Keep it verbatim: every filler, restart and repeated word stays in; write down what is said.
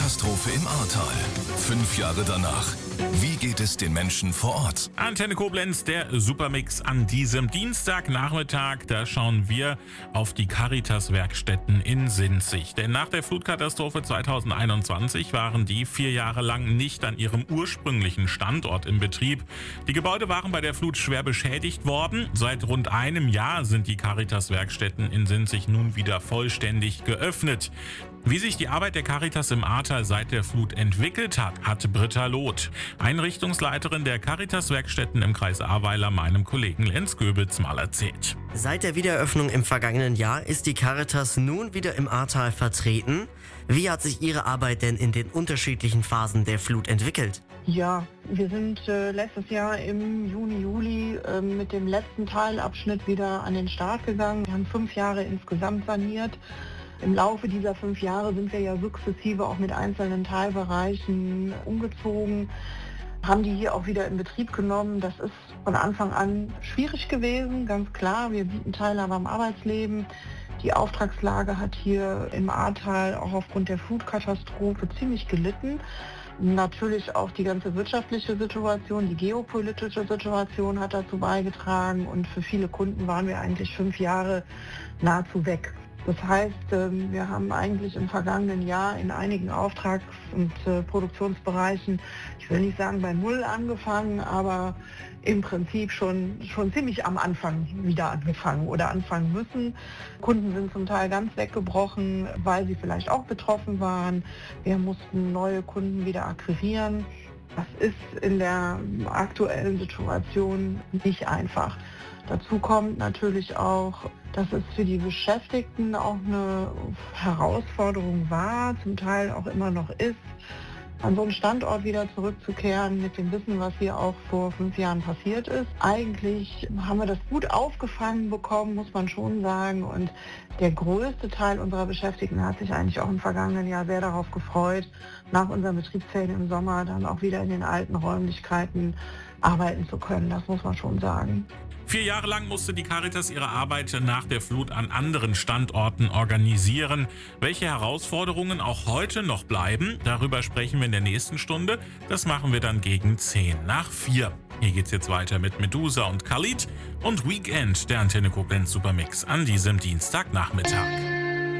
Katastrophe im Ahrtal. Fünf Jahre danach. Wie geht es den Menschen vor Ort? Antenne Koblenz, der Supermix an diesem Dienstagnachmittag. Da schauen wir auf die Caritas-Werkstätten in Sinzig. Denn nach der Flutkatastrophe zweitausendeinundzwanzig waren die vier Jahre lang nicht an ihrem ursprünglichen Standort im Betrieb. Die Gebäude waren bei der Flut schwer beschädigt worden. Seit rund einem Jahr sind die Caritas-Werkstätten in Sinzig nun wieder vollständig geöffnet. Wie sich die Arbeit der Caritas im Ahrtal seit der Flut entwickelt hat, hat Britta Loth, Einrichtungsleiterin der Caritas-Werkstätten im Kreis Ahrweiler, meinem Kollegen Lenz Göbitz mal erzählt. Seit der Wiedereröffnung im vergangenen Jahr ist die Caritas nun wieder im Ahrtal vertreten. Wie hat sich Ihre Arbeit denn in den unterschiedlichen Phasen der Flut entwickelt? Ja, wir sind äh, letztes Jahr im Juni, Juli äh, mit dem letzten Teilabschnitt wieder an den Start gegangen. Wir haben fünf Jahre insgesamt saniert. Im Laufe dieser fünf Jahre sind wir ja sukzessive auch mit einzelnen Teilbereichen umgezogen, haben die hier auch wieder in Betrieb genommen. Das ist von Anfang an schwierig gewesen, ganz klar. Wir bieten Teilhabe am Arbeitsleben. Die Auftragslage hat hier im Ahrtal auch aufgrund der Flutkatastrophe ziemlich gelitten. Natürlich auch die ganze wirtschaftliche Situation, die geopolitische Situation hat dazu beigetragen und für viele Kunden waren wir eigentlich fünf Jahre nahezu weg. Das heißt, wir haben eigentlich im vergangenen Jahr in einigen Auftrags- und Produktionsbereichen, ich will nicht sagen bei Null angefangen, aber im Prinzip schon, schon ziemlich am Anfang wieder angefangen oder anfangen müssen. Kunden sind zum Teil ganz weggebrochen, weil sie vielleicht auch betroffen waren. Wir mussten neue Kunden wieder akquirieren. Das ist in der aktuellen Situation nicht einfach. Dazu kommt natürlich auch, dass es für die Beschäftigten auch eine Herausforderung war, zum Teil auch immer noch ist, an so einen Standort wieder zurückzukehren mit dem Wissen, was hier auch vor fünf Jahren passiert ist. Eigentlich haben wir das gut aufgefangen bekommen, muss man schon sagen. Und der größte Teil unserer Beschäftigten hat sich eigentlich auch im vergangenen Jahr sehr darauf gefreut, nach unseren Betriebsferien im Sommer dann auch wieder in den alten Räumlichkeiten arbeiten zu können. Das muss man schon sagen. Vier Jahre lang musste die Caritas ihre Arbeit nach der Flut an anderen Standorten organisieren. Welche Herausforderungen auch heute noch bleiben, darüber sprechen wir in der nächsten Stunde. Das machen wir dann gegen zehn nach vier. Hier geht's jetzt weiter mit Medusa und Khalid und Weekend, der Antenne Koblenz Supermix an diesem Dienstagnachmittag.